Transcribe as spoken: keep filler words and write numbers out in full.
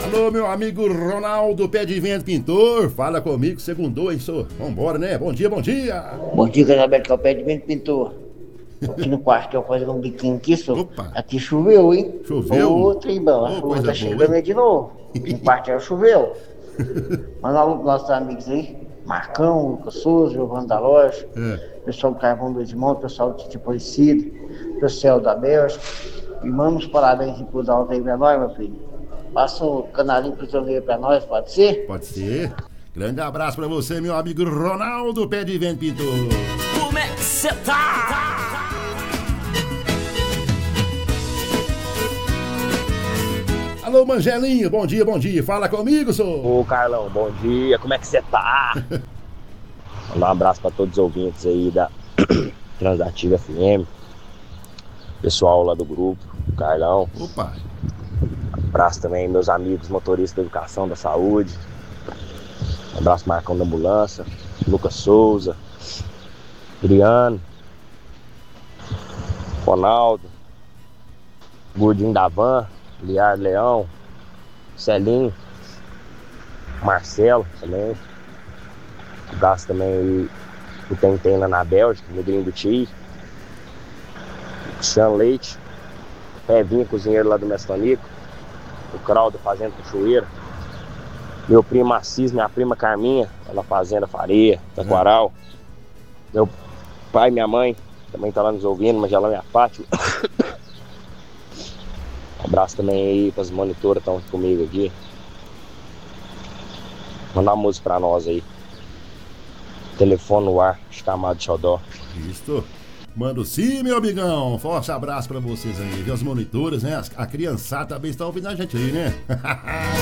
Alô, meu amigo Ronaldo, pé de vento pintor, fala comigo, segundou, hein, senhor? Vambora, né? Bom dia, bom dia! Bom dia, Casabete, que é o pé de vento pintor. Tô aqui no quarto que eu fazer um biquinho aqui, só. Opa, Aqui choveu, hein? choveu? Ô, tribão, a Ô, chuva coisa tá boa, chegando hein? aí de novo. Aqui no quarto já choveu. Manda alô pros nossos amigos aí. Marcão, Lucas Souza, Giovanni da Loja. É. Pessoal do Carvão do Edmundo, pessoal do Titi Policido, pessoal da Bélgica. E manda uns parabéns e pro alto aí pra nós, meu filho. Passa o canalinho pro seu meio pra nós, pode ser? Pode ser. Grande abraço pra você, meu amigo Ronaldo, pé de vento pintor. Como é que cê tá? Alô, Mangelinho, bom dia, bom dia. Fala comigo, senhor. Ô Carlão, bom dia, como é que você tá? Mandar um abraço pra todos os ouvintes aí da Transativa F M, pessoal lá do grupo, Carlão. Opa. Abraço também meus amigos motoristas da Educação da Saúde. Um abraço Marcão da Ambulância, Lucas Souza, Adriano, Ronaldo, Gordinho da Van, Liar Leão, Celinho, Marcelo também. Um abraço também o Tentem lá na Bélgica, Negrinho do Tio, Cristiano Leite, Pevinho, cozinheiro lá do Mestonico, o Crau da Fazenda Cachoeira, meu primo Assis, minha prima Carminha, lá na Fazenda Faria, Taquaral, meu pai e minha mãe também tá lá nos ouvindo, mas já lá minha Fátima. Um abraço também aí para as monitoras que estão comigo aqui. Mandar uma música pra nós aí. Telefone no ar, chamado Xodó. Isso. Mando sim, meu amigão. Forte abraço pra vocês aí. Viu as monitoras, né? A criançada também está ouvindo a gente aí, né?